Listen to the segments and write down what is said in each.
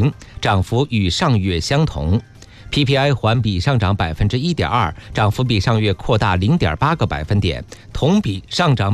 0.0%，涨幅与上月相同。PPI 环比上涨 1.2%， 涨幅比上月扩大 0.8个百分点，同比上涨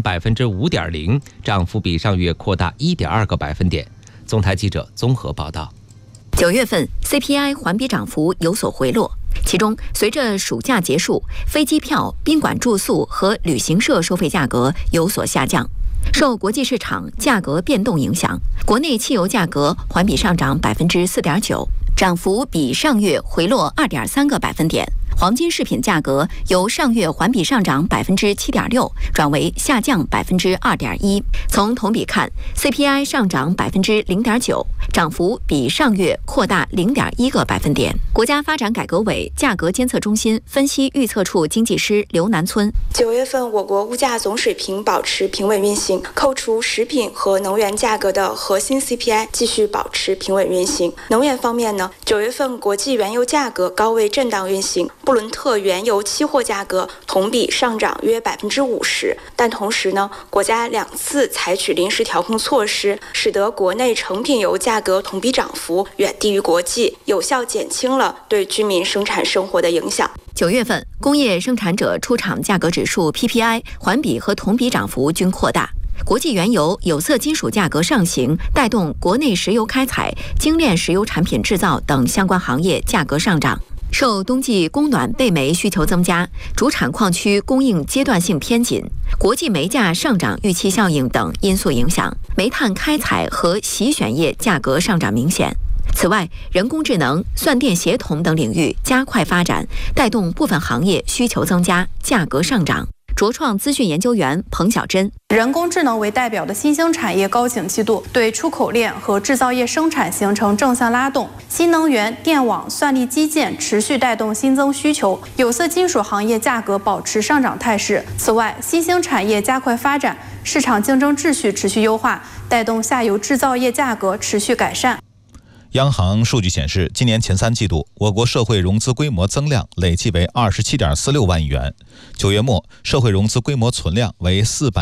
5.0%， 涨幅比上月扩大 1.2个百分点。总台记者综合报道。 9月份 CPI 环比涨幅有所回落，其中随着暑假结束，飞机票、宾馆住宿和旅行社收费价格有所下降。受国际市场价格变动影响，国内汽油价格环比上涨 4.9%， 涨幅比上月回落 2.3个百分点。黄金饰品价格由上月环比上涨 7.6%， 转为下降 2.1%。从同比看 ，CPI 上涨 0.9%， 涨幅比上月扩大 0.1个百分点。国家发展改革委价格监测中心分析预测处经济师刘南村 ：9月份我国物价总水平保持平稳运行，扣除食品和能源价格的核心 CPI 继续保持平稳运行。能源方面呢，9月份国际原油价格高位震荡运行。布伦特原油期货价格同比上涨约 50%， 但同时呢，国家2次采取临时调控措施，使得国内成品油价格同比涨幅远低于国际，有效减轻了对居民生产生活的影响。 9月份，工业生产者出厂价格指数 PPI 环比和同比涨幅均扩大。国际原油、有色金属价格上行，带动国内石油开采、精炼石油产品制造等相关行业价格上涨。受冬季供暖备煤需求增加，主产矿区供应阶段性偏紧，国际煤价上涨预期效应等因素影响，煤炭开采和洗选业价格上涨明显。此外，人工智能、算电协同等领域加快发展，带动部分行业需求增加，价格上涨。卓创资讯研究员彭晓珍： 人工智能为代表的新兴产业高景气度对出口链和制造业生产形成正向拉动，新能源、电网、算力基建持续带动新增需求，有色金属行业价格保持上涨态势。此外，新兴产业加快发展，市场竞争秩序持续优化，带动下游制造业价格持续改善。 央行数据显示，今年前3季度，我国社会融资规模增量累计为 27.46 万亿元。9月末，社会融资规模存量为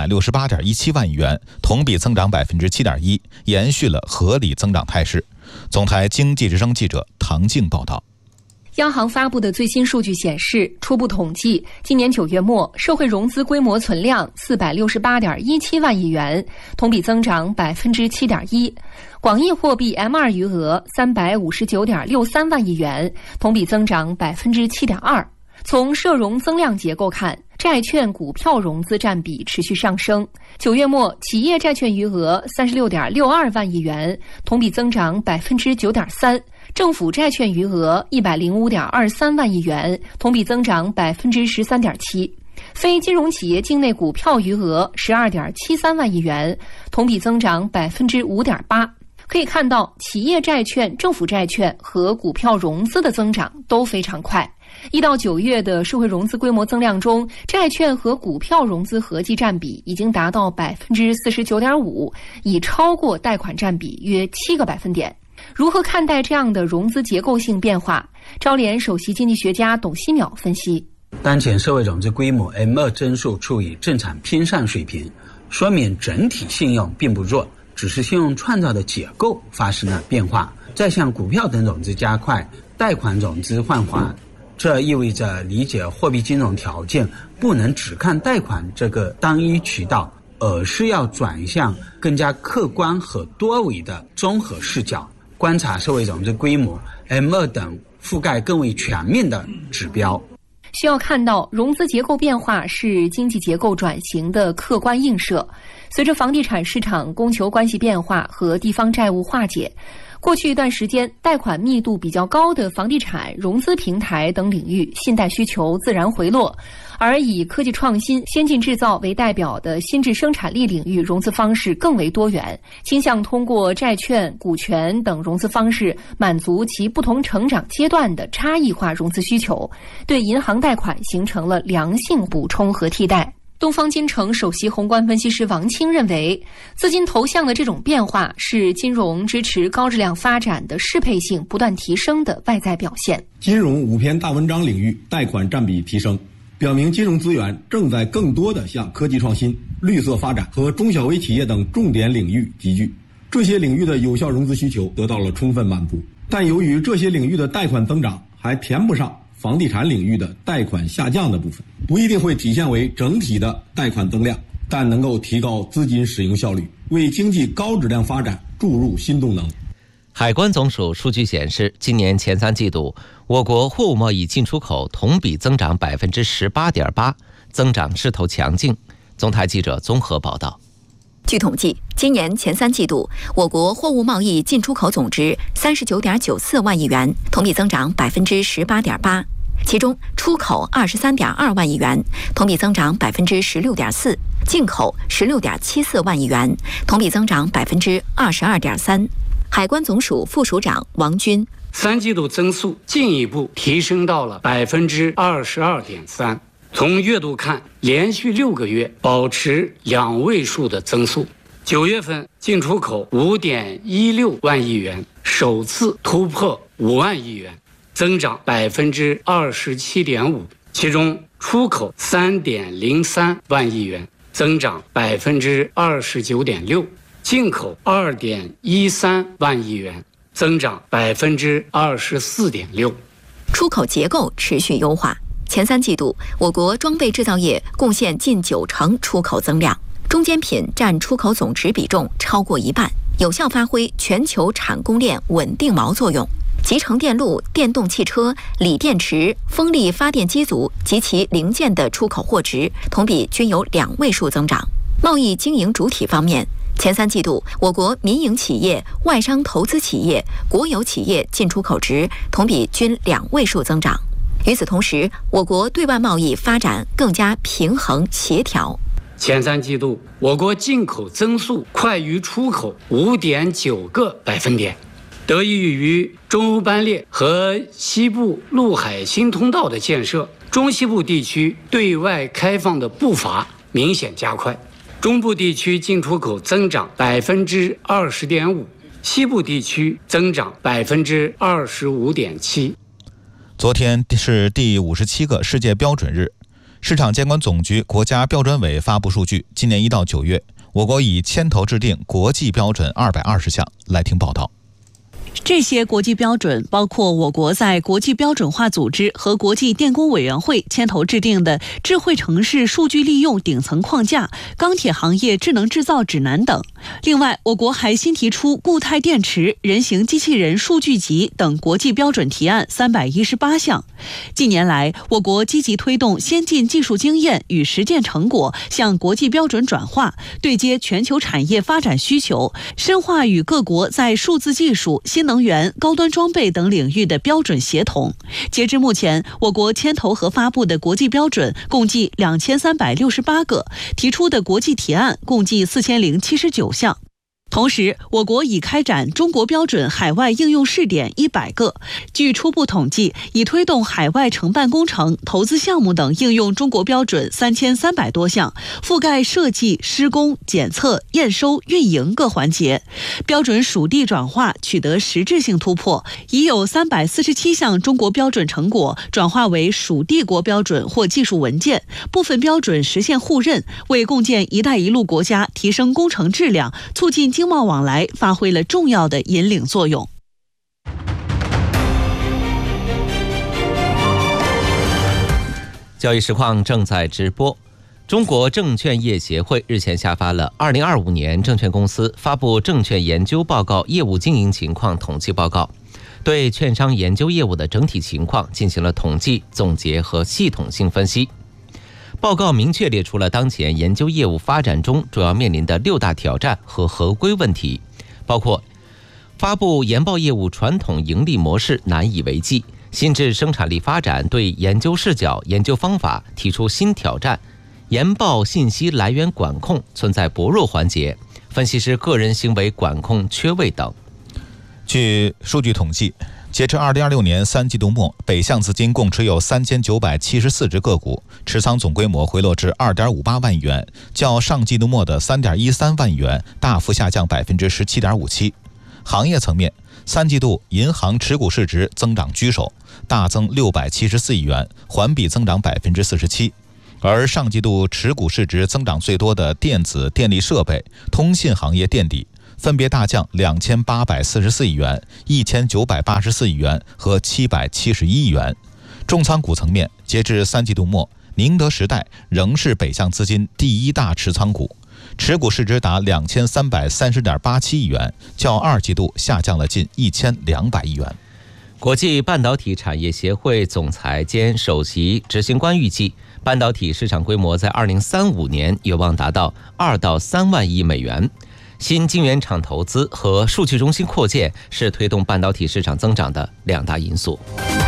468.17 万亿元，同比增长 7.1%， 延续了合理增长态势。总台经济之声记者唐静报道。 央行发布的最新数据显示，初步统计，今年9月末，社会融资规模存量 468.17 万亿元，同比增长 7.1%。广义货币 M2 余额 359.63 万亿元，同比增长 7.2%。从社融增量结构看，债券、股票融资占比持续上升。9月末，企业债券余额 36.62 万亿元，同比增长 9.3%。政府债券余额 105.23 万亿元，同比增长 13.7%。非金融企业境内股票余额 12.73 万亿元，同比增长 5.8%。可以看到，企业债券、政府债券和股票融资的增长都非常快。1到9月的社会融资规模增量中，债券和股票融资合计占比已经达到 49.5%， 已超过贷款占比约7个百分点。如何看待这样的融资结构性变化？招联首席经济学家董希淼分析： 当前社会融资规模 M2 增速处于正常偏上水平，说明整体信用并不弱，只是信用创造的结构发生了变化。再向股票等融资加快，贷款融资放缓，这意味着理解货币金融条件不能只看贷款这个单一渠道，而是要转向更加客观和多维的综合视角，观察社会融资规模 M2 等覆盖更为全面的指标。 需要看到，融资结构变化是经济结构转型的客观映射。随着房地产市场供求关系变化和地方债务化解，过去一段时间，贷款密度比较高的房地产、融资平台等领域信贷需求自然回落，而以科技创新、先进制造为代表的新质生产力领域融资方式更为多元，倾向通过债券、股权等融资方式满足其不同成长阶段的差异化融资需求，对银行贷款形成了良性补充和替代。东方金城首席宏观分析师王清认为，资金投向的这种变化是金融支持高质量发展的适配性不断提升的外在表现。 金融5篇大文章领域贷款占比提升，表明金融资源正在更多地向科技创新、绿色发展和中小微企业等重点领域集聚。这些领域的有效融资需求得到了充分满足。 但由于这些领域的贷款增长还填不上房地产领域的贷款下降的部分，不一定会体现为整体的贷款增量，但能够提高资金使用效率，为经济高质量发展注入新动能。 海关总署数据显示，今年前3季度，我国货物贸易进出口同比增长 18.8%， 增长势头强劲。总台记者综合报道。 据统计，今年前3季度，我国货物贸易进出口总值 39.94 万亿元，同比增长 18.8%。其中，出口 23.2 万亿元，同比增长 16.4%； 进口 16.74 万亿元，同比增长 22.3%。海关总署副署长王军 ：3季度增速进一步提升到了 22.3%。从月度看，连续6个月保持2位数的增速。9月份进出口 5.16 万亿元，首次突破5万亿元，增长 27.5%。其中出口 3.03 万亿元，增长 29.6%， 进口 2.13 万亿元，增长 24.6%。 出口结构持续优化。前3季度，我国装备制造业贡献近90%出口增量，中间品占出口总值比重超过1半，有效发挥全球产供链稳定锚作用。集成电路、电动汽车、锂电池、风力发电机组及其零件的出口货值同比均有2位数增长。贸易经营主体方面，前3季度，我国民营企业、外商投资企业、国有企业进出口值同比均2位数增长。与此同时，我国对外贸易发展更加平衡协调。 前3季度，我国进口增速快于出口 5.9个百分点，得益于中欧班列和西部陆海新通道的建设，中西部地区对外开放的步伐明显加快。中部地区进出口增长 20.5%， 西部地区增长 25.7%。 昨天是第57个世界标准日，市场监管总局国家标准委发布数据，今年1到9月，我国已牵头制定国际标准220项。来听报道。 这些国际标准包括我国在国际标准化组织和国际电工委员会牵头制定的智慧城市数据利用顶层框架、钢铁行业智能制造指南等。另外，我国还新提出固态电池、人形机器人数据集等国际标准提案318项。近年来，我国积极推动先进技术经验与实践成果向国际标准转化，对接全球产业发展需求，深化与各国在数字技术、新能源、高端装备等领域的标准协同。截至目前，我国牵头和发布的国际标准共计2368个，提出的国际提案共计4079项。同时，我国已开展中国标准海外应用试点100个。据初步统计，已推动海外承办工程、投资项目等应用中国标准3300多项，覆盖设计、施工、检测、验收、运营各环节。标准属地转化取得实质性突破，已有347项中国标准成果转化为属地国标准或技术文件，部分标准实现互认，为共建“一带一路”国家提升工程质量、促进经贸往来发挥了重要的引领作用。 交易实况正在直播。中国证券业协会日前下发了2025年证券公司发布证券研究报告业务经营情况统计报告，对券商研究业务的整体情况进行了统计、总结和系统性分析。报告明确列出了当前研究业务发展中主要面临的6大挑战和合规问题，包括发布研报业务传统盈利模式难以为继，新质生产力发展对研究视角、研究方法提出新挑战，研报信息来源管控存在薄弱环节，分析师个人行为管控缺位等。 据数据统计，截至2026年3季度末，北向资金共持有3974只个股，持仓总规模回落至2.58万亿元，较上季度末的3.13万亿元大幅下降 17.57%。行业层面，3季度银行持股市值增长居首，大增674亿元，环比增长 47%。而上季度持股市值增长最多的电子、电力设备、通信行业垫底， 分别大降2844亿元、1984亿元和771亿元。重仓股层面，截至3季度末，宁德时代仍是北向资金第一大持仓股，持股市值达2330.87亿元，较2季度下降了近1200亿元。 国际半导体产业协会总裁兼首席执行官预计，半导体市场规模在2035年有望达到2到3万亿美元。新晶圆厂投资和数据中心扩建是推动半导体市场增长的2大因素。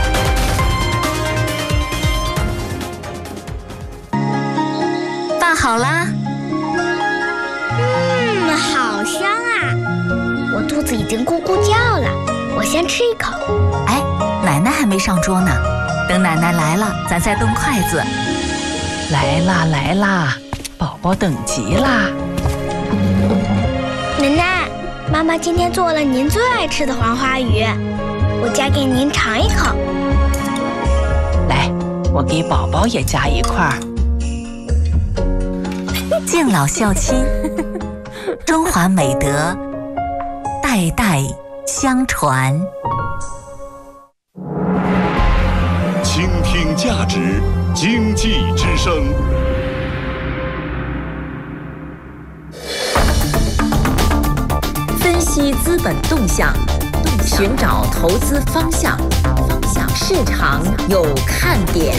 饭好啦， 好香啊！我肚子已经咕咕叫了，我先吃一口。 哎，奶奶还没上桌呢，等奶奶来了，咱再动筷子。 来啦来啦，宝宝等急啦！ 奶奶，妈妈今天做了您最爱吃的黄花鱼，我夹给您尝一口。 来，我给宝宝也夹一块。 敬老孝亲，中华美德代代相传。 倾听价值，经济之声。 分析资本动向，寻找投资方向，市场有看点。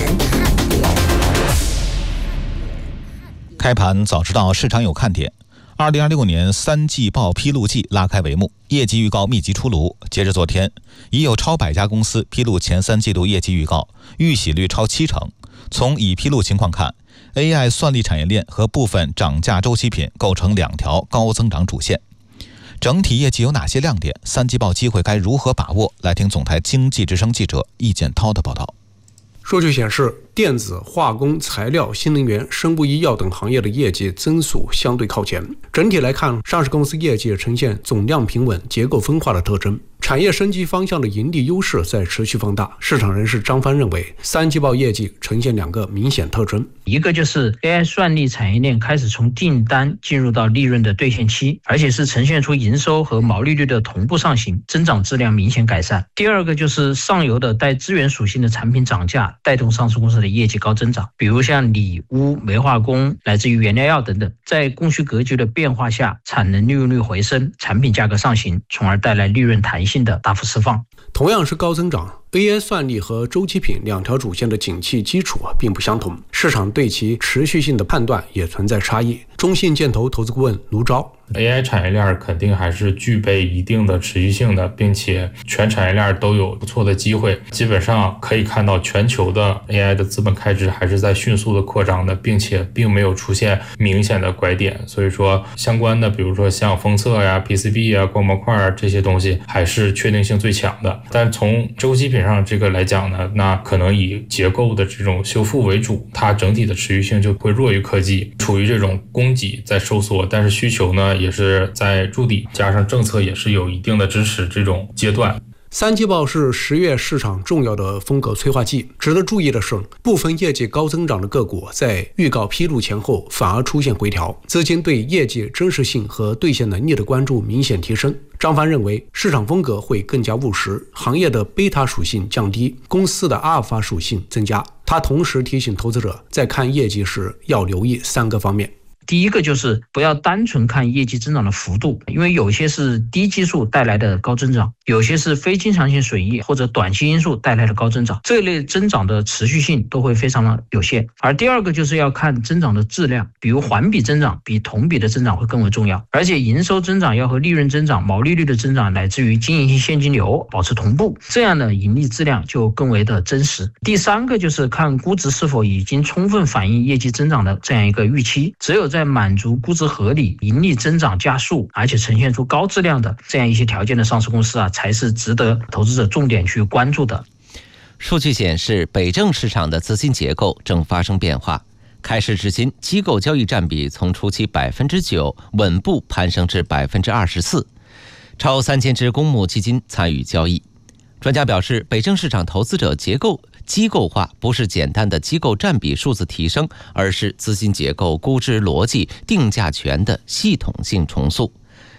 开盘早知道市场有看点。2026年3季报披露季拉开帷幕，业绩预告密集出炉。截至昨天，已有超100家公司披露前3季度业绩预告，预喜率超70%。从已披露情况看， AI 算力产业链和部分涨价周期品构成2条高增长主线。整体业绩有哪些亮点？3季报机会该如何把握？来听总台经济之声记者易建涛的报道。 数据显示，电子、化工、材料、新能源、生物医药等行业的业绩增速相对靠前。整体来看，上市公司业绩呈现总量平稳、结构分化的特征。产业升级方向的盈利优势在持续放大。市场人士张帆认为，3季报业绩呈现2个明显特征： 一个就是 AI 算力产业链开始从订单进入到利润的兑现期，而且是呈现出营收和毛利率的同步上行，增长质量明显改善。第二个就是上游的带资源属性的产品涨价，带动上市公司的业绩高增长，比如像锂、钨、煤化工，来自于原料药等等。在供需格局的变化下，产能利用率回升，产品价格上行，从而带来利润弹性的大幅释放。 同样是高增长， AI 算力和周期品2条主线的景气基础并不相同，市场对其持续性的判断也存在差异。中信建投投资顾问卢钊 AI 产业链肯定还是具备一定的持续性的，并且全产业链都有不错的机会。基本上可以看到全球的 AI 的资本开支还是在迅速的扩张的，并且并没有出现明显的拐点。所以说相关的比如说像封测呀、PCB 呀、光模块啊这些东西还是确定性最强的。但从周期品上这个来讲呢，那可能以结构的这种修复为主，它整体的持续性就会弱于科技，处于这种供给在收缩，但是需求呢也是在筑底，加上政策也是有一定的支持这种阶段。 3季报是10月市场重要的风格催化剂。值得注意的是，部分业绩高增长的个股在预告披露前后反而出现回调，资金对业绩真实性和兑现能力的关注明显提升。张帆认为，市场风格会更加务实，行业的贝塔属性降低，公司的阿尔法属性增加。他同时提醒投资者，在看业绩时要留意3个方面。 第一个就是不要单纯看业绩增长的幅度，因为有些是低基数带来的高增长，有些是非经常性损益或者短期因素带来的高增长，这类增长的持续性都会非常的有限。而第二个就是要看增长的质量，比如环比增长比同比的增长会更为重要，而且营收增长要和利润增长、毛利率的增长来自于经营性现金流保持同步，这样的盈利质量就更为的真实。第三个就是看估值是否已经充分反映业绩增长的这样一个预期，只有在满足估值合理、盈利增长加速，而且呈现出高质量的这样一些条件的上市公司啊，才是值得投资者重点去关注的。 数据显示，北证市场的资金结构正发生变化。开市至今，机构交易占比从初期 9% 稳步攀升至 24%， 超3000只公募基金参与交易。专家表示，北证市场投资者机构化不是简单的机构占比数字提升，而是资金结构、估值逻辑、定价权的系统性重塑。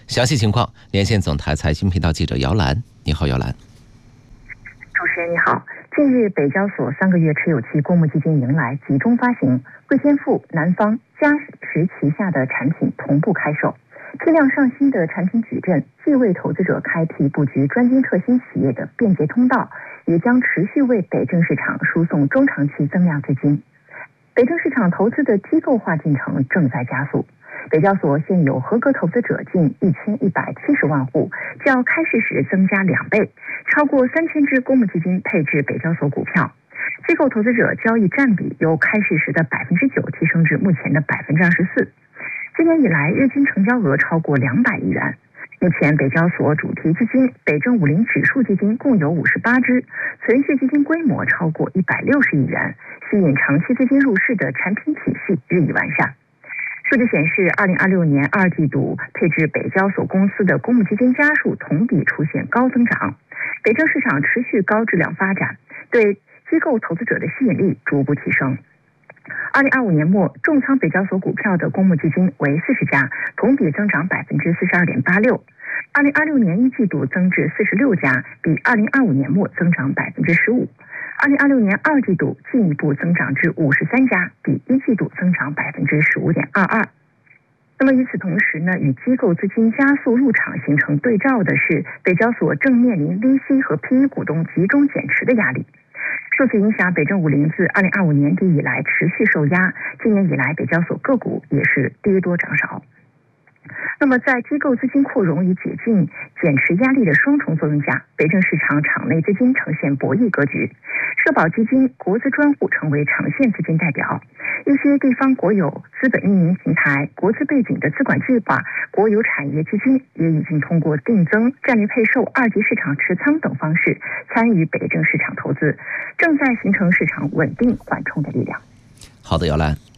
详细情况连线总台财经频道记者姚兰。你好，姚兰。 主持人你好。近日，北交所3个月持有期公募基金迎来集中发行，贵先富、南方、嘉实旗下的产品同步开售，批量上新的产品矩阵既为投资者开辟布局专精特新企业的便捷通道，也将持续为北证市场输送中长期增量资金。北证市场投资的机构化进程正在加速。北交所现有合格投资者近1170万户，较开市时增加2倍，超过3000只公募基金配置北交所股票，机构投资者交易占比由开市时的9%提升至目前的24%。今年以来，日均成交额超过200亿元。目前，北交所主题基金、北证50指数基金共有58只，存续基金规模超过160亿元，吸引长期资金入市的产品体系日益完善。数据显示，2026年2季度配置北交所公司的公募基金家数同比出现高增长，北证市场持续高质量发展，对机构投资者的吸引力逐步提升。2025年末，重仓北交所股票的公募基金为40家，同比增长42.86%。2026年1季度增至46家，比2025年末增长15%。2026年2季度进一步增长至53家，比1季度增长15.22%。那么与此同时呢，与机构资金加速入场形成对照的是，北交所正面临 VC 和 PE 股东集中减持的压力。受此影响，北证50自2025年底以来持续受压，今年以来北交所个股也是跌多涨少。那么在机构资金扩容与解禁减持压力的双重作用下，北证市场场内资金呈现博弈格局，社保基金、国资专户成为长线资金代表，一些地方国有资本运营平台、国资背景的资管计划、国有产业基金也已经通过定增、战略配售、二级市场持仓等方式参与北证市场投资，正在形成市场稳定缓冲的力量。 好的，姚兰。